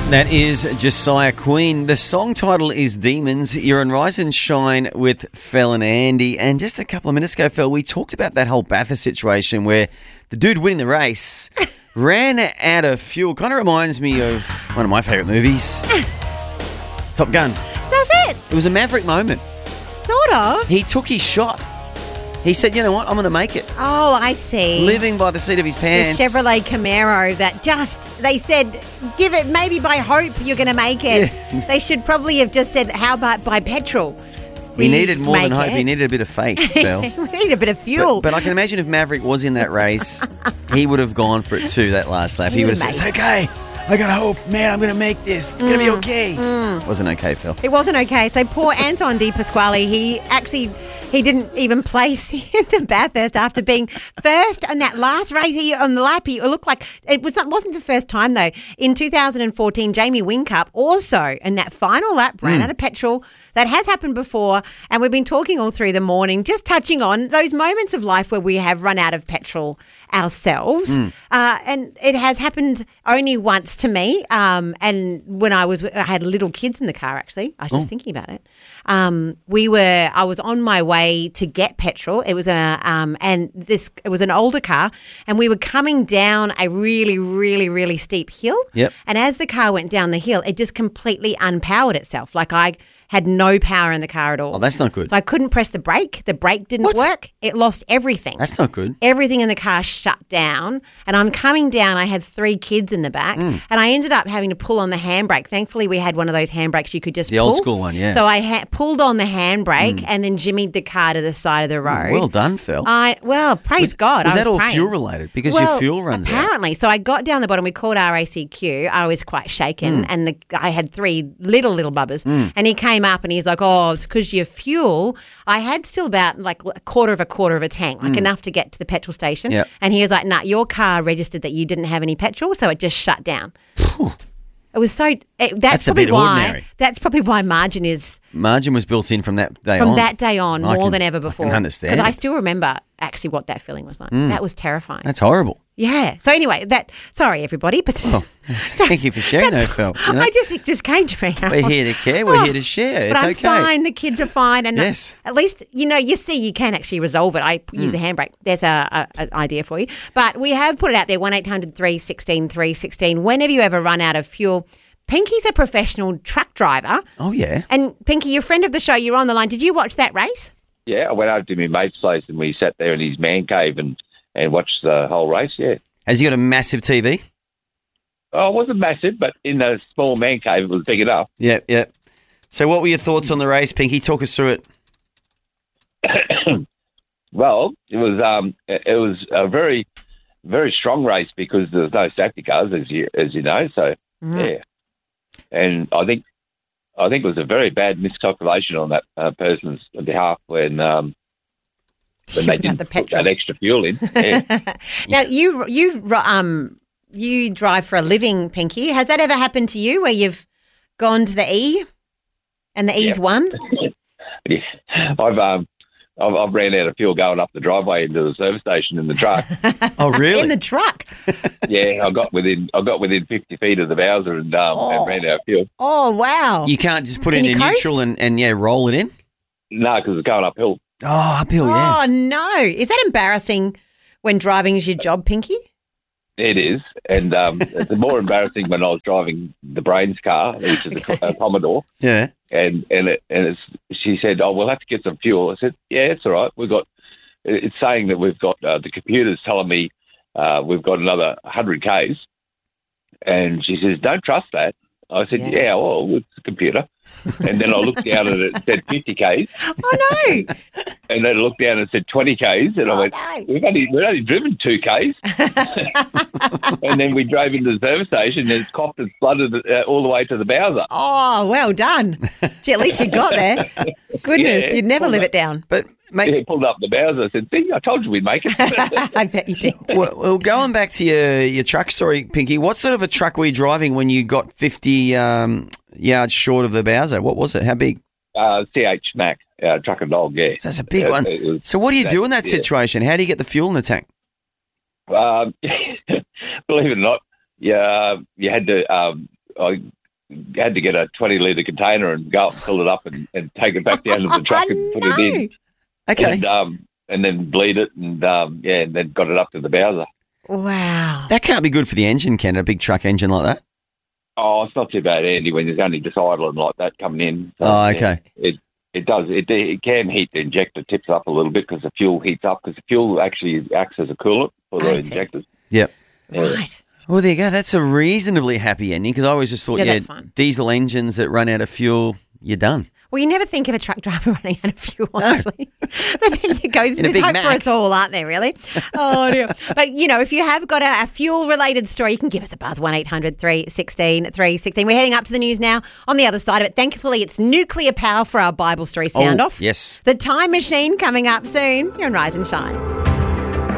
That is Josiah Queen. The song title is Demons. You're on Rise and Shine with Fel and Andy. And just a couple of minutes ago, Fel, we talked about that whole Bathurst situation where the dude winning the race ran out of fuel. Kind of reminds me of one of my favourite movies, Top Gun. Does it? It was a maverick moment. Sort of. He took his shot. He said, you know what, I'm going to make it. Oh, I see. Living by the seat of his pants. The Chevrolet Camaro that they said, give it, maybe by hope you're going to make it. Yeah. They should probably have just said, how about by petrol? He needed more than hope. He needed a bit of faith, Phil. We need a bit of fuel. But I can imagine if Maverick was in that race, he would have gone for it too that last lap. He would have said, it's okay. I got hope. Man, I'm going to make this. It's going to be okay. Wasn't okay, Phil. It wasn't okay. So poor Anton De Pasquale, he didn't even place in the Bathurst after being first on that last race on the lap. He looked like it wasn't the first time though. In 2014, Jamie Whincup also in that final lap ran out of petrol. That has happened before, and we've been talking all through the morning, just touching on those moments of life where we have run out of petrol ourselves. And it has happened only once to me. And when I had little kids in the car, actually. I was just thinking about it. I was on my way to get petrol. It was it was an older car, and we were coming down a really, really, really steep hill. Yep. And as the car went down the hill, it just completely unpowered itself. Like I had no power in the car at all. Oh, that's not good. So I couldn't press the brake. The brake didn't work. It lost everything. That's not good. Everything in the car shut down, and I'm coming down. I had 3 kids in the back, and I ended up having to pull on the handbrake. Thankfully, we had one of those handbrakes you could just The pull. old school one, yeah. So I pulled on the handbrake and then jimmied the car to the side of the road. Well done, Phil. Praise God. Was I that all praying. fuel related? Because your fuel runs out. Apparently. So I got down the bottom. We called RACQ. I was quite shaken, and I had 3 little bubbers. And he came up and he's like, "Oh, it's because your fuel." I had still about like a quarter of a tank, like enough to get to the petrol station. Yep. And he was like, "Nah, your car registered that you didn't have any petrol, so it just shut down." It was so. That's a probably bit why. ordinary. That's probably why margin is. Margin was built in from that day on. From that day on, I more can- than ever before. I can understand. Because I still remember actually what that feeling was like. That was terrifying. That's horrible. Yeah. So anyway, sorry everybody, but Thank you for sharing that, Phil. You know? it just came to me. We're here to care. We're here to share. But It's I'm okay. fine. The kids are fine, and Yes. at least you see you can actually resolve it. I use the handbrake. There's an idea for you. But we have put it out there: 1-800-316-316. Whenever you ever run out of fuel. Pinky's a professional truck driver. Oh, yeah. And Pinky, you're a friend of the show. You're on the line. Did you watch that race? Yeah, I went over to my mate's place and we sat there in his man cave and watched the whole race, yeah. Has he got a massive TV? Oh, it wasn't massive, but in a small man cave it was big enough. Yeah, yeah. So what were your thoughts on the race, Pinky? Talk us through it. Well, it was a very, very strong race because there was no safety cars, as you know, so, yeah. And I think it was a very bad miscalculation on that person's behalf when they didn't put that extra fuel in. Yeah. Now you drive for a living, Pinky. Has that ever happened to you where you've gone to the E and the E's won? Yeah. I've ran out of fuel going up the driveway into the service station in the truck. Oh, really? In the truck? Yeah, I got within 50 feet of the Bowser and ran out of fuel. Oh, wow. You can't just put it Can in you neutral and roll it in? No, because it's going uphill. Oh, uphill, yeah. Oh, no. Is that embarrassing when driving is your job, Pinky? It is, and it's more embarrassing when I was driving the Brains car, which is a Commodore. Yeah. She said, "Oh, we'll have to get some fuel." I said, "Yeah, it's all right. It's saying that we've got the computer's telling me we've got another 100 k's," and she says, "Don't trust that." I said, Yes. "Yeah, well, it's a computer." And then I looked down and it said 50 k's. Oh, no. And then I looked down and it said 20 k's, and I went, no. "We've only driven 2 k's." And then we drove into the service station and it's coughed and flooded all the way to the Bowser. Oh, well done. Gee, at least you got there. Goodness, Yeah. you'd never live it down. But, mate, He pulled up the Bowser. I said, "See, I told you we'd make it." I bet you did. well, going back to your truck story, Pinky, what sort of a truck were you driving when you got 50 yards short of the Bowser? What was it? How big? CH Mac, truck and dog, yeah. So that's a big one. So what do you do in that yeah. situation? How do you get the fuel in the tank? Believe it or not, you had to I had to get a 20-litre container and go up and fill it up and take it back down to the truck and put it in. Okay. And then bleed it and then got it up to the Bowser. Wow. That can't be good for the engine, can it? A big truck engine like that? Oh, it's not too bad, Andy, when there's only just idling like that coming in. So, Oh, okay. It does. It can heat the injector tips up a little bit because the fuel heats up because the fuel actually acts as a coolant for the injectors. Yep. Right. Well, there you go. That's a reasonably happy ending because I always just thought, that's fine. diesel engines that run out of fuel, you're done. Well, you never think of a truck driver running out of fuel, actually. But then you go, there's big hope Mac. for us all, aren't there, really? Oh, dear. But, if you have got a fuel-related story, you can give us a buzz, 1-800-316-316. We're heading up to the news now. On the other side of it, thankfully, it's nuclear power for our Bible story sound-off. Yes. The Time Machine coming up soon. You're on Rise and Shine.